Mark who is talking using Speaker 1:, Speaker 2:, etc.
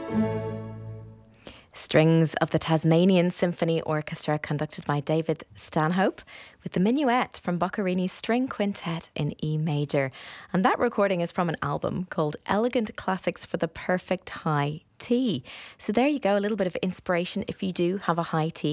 Speaker 1: Strings of the Tasmanian Symphony Orchestra, conducted by David Stanhope, with the Minuet from Boccherini's String Quintet in E major. And that recording is from an album called Elegant Classics for the Perfect High Tea. So there you go, a little bit of inspiration if you do have a high tea.